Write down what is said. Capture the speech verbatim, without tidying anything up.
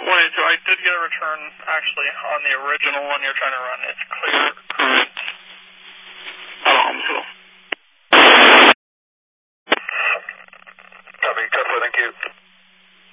Wait, so I did get a return, actually, on the original one you're trying to run. It's clear cruise